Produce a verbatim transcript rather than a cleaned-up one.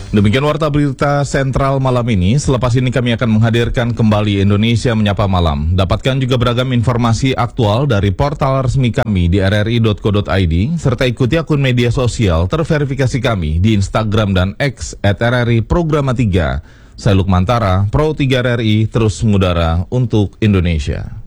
Demikian warta berita sentral malam ini. Selepas ini kami akan menghadirkan kembali Indonesia Menyapa Malam. Dapatkan juga beragam informasi aktual dari portal resmi kami di r r i dot co dot i d, serta ikuti akun media sosial terverifikasi kami di Instagram dan X at r r i programa tiga. Saya Lukmantara, Pro tiga R R I, terus mengudara untuk Indonesia.